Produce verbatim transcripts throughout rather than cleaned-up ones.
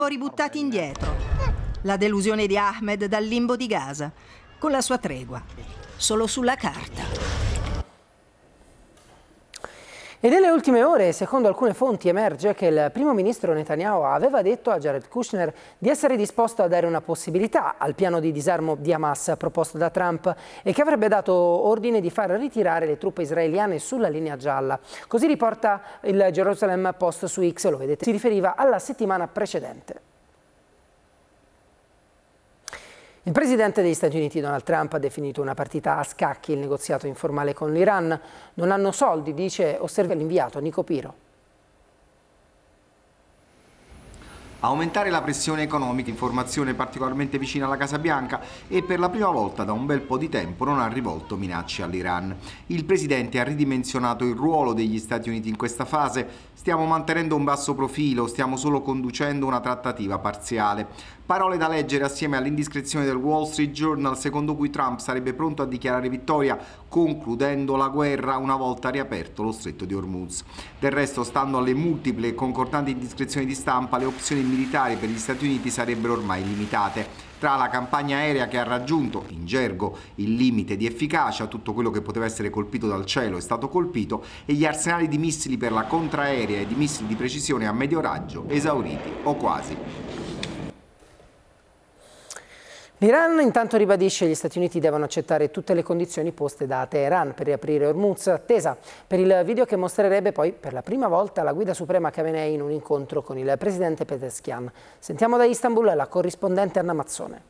ributtati indietro. La delusione di Ahmed dal limbo di Gaza, con la sua tregua, solo sulla carta. E nelle ultime ore, secondo alcune fonti, emerge che il primo ministro Netanyahu aveva detto a Jared Kushner di essere disposto a dare una possibilità al piano di disarmo di Hamas proposto da Trump e che avrebbe dato ordine di far ritirare le truppe israeliane sulla linea gialla. Così riporta il Jerusalem Post su X, lo vedete, si riferiva alla settimana precedente. Il presidente degli Stati Uniti Donald Trump ha definito una partita a scacchi il negoziato informale con l'Iran. Non hanno soldi, dice, osserva l'inviato Nico Piro. Aumentare la pressione economica, informazione particolarmente vicina alla Casa Bianca e per la prima volta da un bel po' di tempo non ha rivolto minacce all'Iran. Il presidente ha ridimensionato il ruolo degli Stati Uniti in questa fase. Stiamo mantenendo un basso profilo, stiamo solo conducendo una trattativa parziale. Parole da leggere assieme all'indiscrezione del Wall Street Journal secondo cui Trump sarebbe pronto a dichiarare vittoria concludendo la guerra una volta riaperto lo stretto di Hormuz. Del resto, stando alle multiple e concordanti indiscrezioni di stampa, le opzioni militari per gli Stati Uniti sarebbero ormai limitate. Tra la campagna aerea che ha raggiunto, in gergo, il limite di efficacia, tutto quello che poteva essere colpito dal cielo è stato colpito, e gli arsenali di missili per la contraerea e di missili di precisione a medio raggio esauriti o quasi. L'Iran intanto ribadisce che gli Stati Uniti devono accettare tutte le condizioni poste da Teheran per riaprire Hormuz, attesa per il video che mostrerebbe poi per la prima volta la guida suprema Khamenei in un incontro con il presidente Pezeshkian. Sentiamo da Istanbul la corrispondente Anna Mazzone.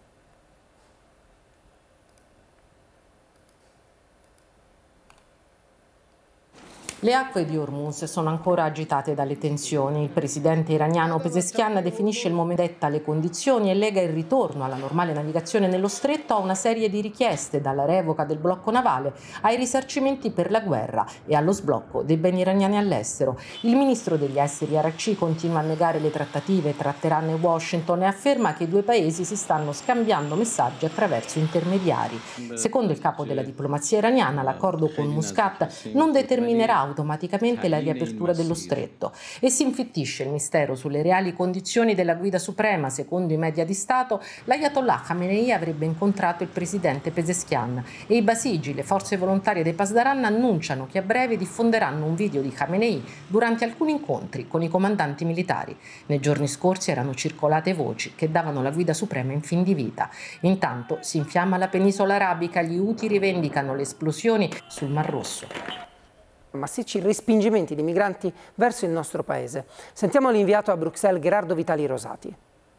Le acque di Hormuz sono ancora agitate dalle tensioni. Il presidente iraniano Pezeshkian definisce il momento detta le condizioni e lega il ritorno alla normale navigazione nello stretto a una serie di richieste, dalla revoca del blocco navale ai risarcimenti per la guerra e allo sblocco dei beni iraniani all'estero. Il ministro degli esteri Araghchi continua a negare le trattative tra Teheran e Washington e afferma che i due paesi si stanno scambiando messaggi attraverso intermediari. Secondo il capo della diplomazia iraniana, l'accordo con Muscat non determinerà automaticamente la riapertura dello stretto e si infittisce il mistero sulle reali condizioni della guida suprema. Secondo i media di Stato, l'Ayatollah Khamenei avrebbe incontrato il presidente Pezeshkian e i Basigi, le forze volontarie dei Pasdaran, annunciano che a breve diffonderanno un video di Khamenei durante alcuni incontri con i comandanti militari. Nei giorni scorsi erano circolate voci che davano la guida suprema in fin di vita. Intanto si infiamma la penisola arabica, gli Houthi rivendicano le esplosioni sul Mar Rosso. Massicci respingimenti di migranti verso il nostro paese. Sentiamo l'inviato a Bruxelles Gerardo Vitali Rosati.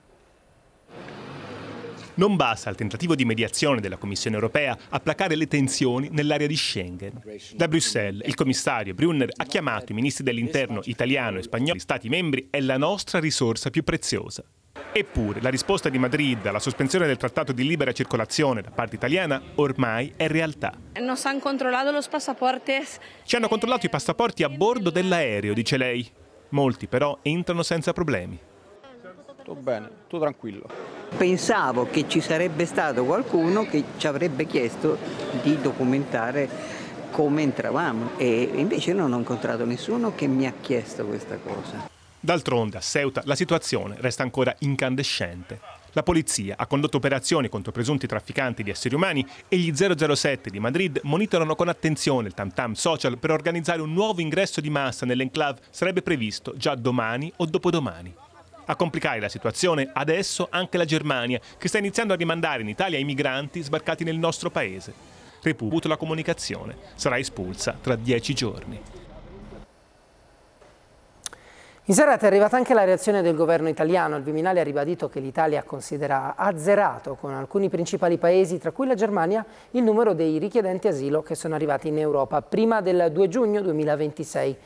Non basta il tentativo di mediazione della Commissione europea a placare le tensioni nell'area di Schengen. Da Bruxelles, il commissario Brunner ha chiamato i ministri dell'interno italiano e spagnolo, Stati membri, è la nostra risorsa più preziosa. Eppure, la risposta di Madrid alla sospensione del trattato di libera circolazione da parte italiana ormai è realtà. Nos han controllato los pasaportes. Ci hanno controllato i passaporti a bordo dell'aereo, dice lei. Molti però entrano senza problemi. Tutto bene, tu tranquillo. Pensavo che ci sarebbe stato qualcuno che ci avrebbe chiesto di documentare come entravamo e invece non ho incontrato nessuno che mi ha chiesto questa cosa. D'altronde a Ceuta la situazione resta ancora incandescente. La polizia ha condotto operazioni contro presunti trafficanti di esseri umani e gli zero zero sette di Madrid monitorano con attenzione il tam-tam social per organizzare un nuovo ingresso di massa nell'enclave sarebbe previsto già domani o dopodomani. A complicare la situazione adesso anche la Germania, che sta iniziando a rimandare in Italia i migranti sbarcati nel nostro paese. Repubblica la comunicazione, sarà espulsa tra dieci giorni. In serata è arrivata anche la reazione del governo italiano. Il Viminale ha ribadito che l'Italia considera azzerato con alcuni principali paesi, tra cui la Germania, il numero dei richiedenti asilo che sono arrivati in Europa prima del due giugno duemilaventisei.